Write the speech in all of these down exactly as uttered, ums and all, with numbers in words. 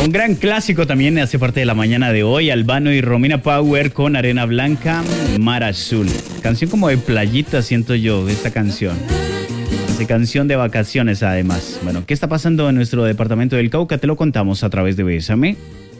Un gran clásico también hace parte de la mañana de hoy. Albano y Romina Power con Arena Blanca, Mar Azul. Canción como de playita, siento yo, esta canción. De canción de vacaciones, además. Bueno, ¿qué está pasando en nuestro departamento del Cauca? Te lo contamos a través de Bésame.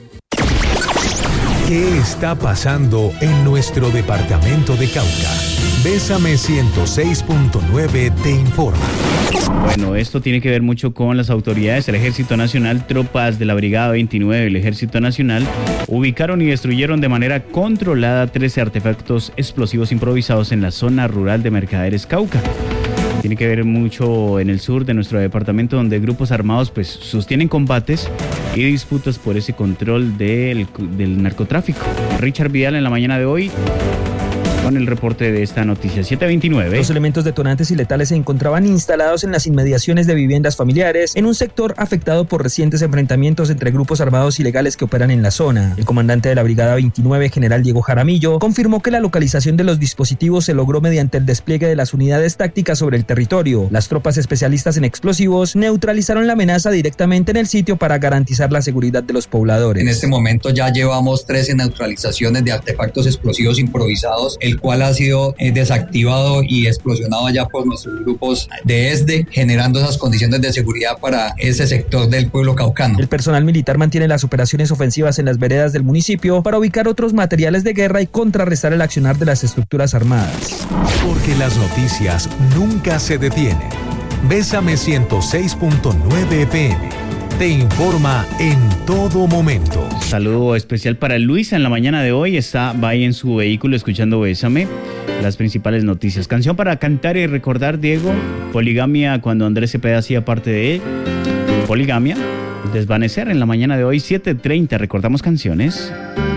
¿Qué está pasando en nuestro departamento de Cauca? Bésame ciento seis punto nueve te informa. Bueno, esto tiene que ver mucho con las autoridades. El Ejército Nacional, tropas de la Brigada veintinueve del Ejército Nacional, ubicaron y destruyeron de manera controlada trece artefactos explosivos improvisados en la zona rural de Mercaderes, Cauca. Tiene que ver mucho en el sur de nuestro departamento, donde grupos armados pues sostienen combates y disputas por ese control del, del narcotráfico. Richard Vidal en la mañana de hoy con el reporte de esta noticia. siete veintinueve. Los elementos detonantes y letales se encontraban instalados en las inmediaciones de viviendas familiares en un sector afectado por recientes enfrentamientos entre grupos armados ilegales que operan en la zona. El comandante de la Brigada veintinueve, general Diego Jaramillo, confirmó que la localización de los dispositivos se logró mediante el despliegue de las unidades tácticas sobre el territorio. Las tropas especialistas en explosivos neutralizaron la amenaza directamente en el sitio para garantizar la seguridad de los pobladores. En este momento ya llevamos trece neutralizaciones de artefactos explosivos improvisados, el cual ha sido eh, desactivado y explosionado ya por nuestros grupos de E S D, generando esas condiciones de seguridad para ese sector del pueblo caucano. El personal militar mantiene las operaciones ofensivas en las veredas del municipio para ubicar otros materiales de guerra y contrarrestar el accionar de las estructuras armadas. Porque las noticias nunca se detienen. Bésame ciento seis punto nueve F M. Te informa en todo momento. Saludo especial para Luisa en la mañana de hoy. Está, va ahí en su vehículo escuchando Bésame, las principales noticias. Canción para cantar y recordar, Diego. Poligamia, cuando Andrés Cepeda hacía parte de él. Poligamia, desvanecer en la mañana de hoy, siete treinta. Recordamos canciones.